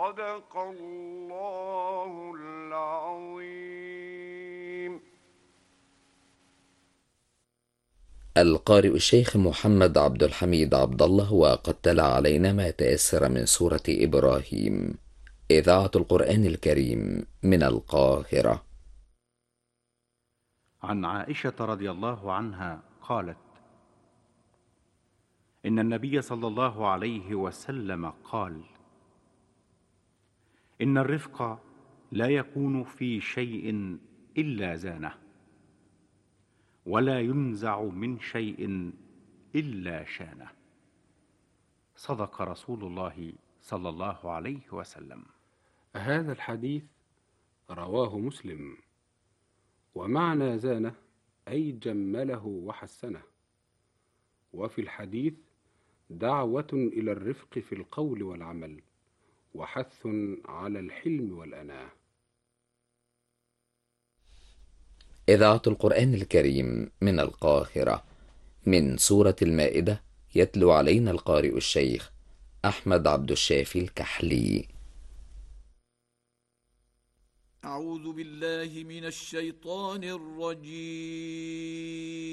صدق الله العظيم. القارئ الشيخ محمد عبد الحميد عبد الله، وقد تلا علينا ما تيسر من سورة إبراهيم. إذاعة القرآن الكريم من القاهرة. عن عائشة رضي الله عنها قالت: إن النبي صلى الله عليه وسلم قال: إن الرفق لا يكون في شيء إلا زانه، ولا ينزع من شيء إلا شانه. صدق رسول الله صلى الله عليه وسلم. هذا الحديث رواه مسلم، ومعنى زانه أي جمله وحسنه. وفي الحديث دعوة إلى الرفق في القول والعمل، وحث على الحلم والأناة. إذاعة القرآن الكريم من القاهرة. من سورة المائدة يتلو علينا القارئ الشيخ أحمد عبد الشافي الكحلي. أعوذ بالله من الشيطان الرجيم.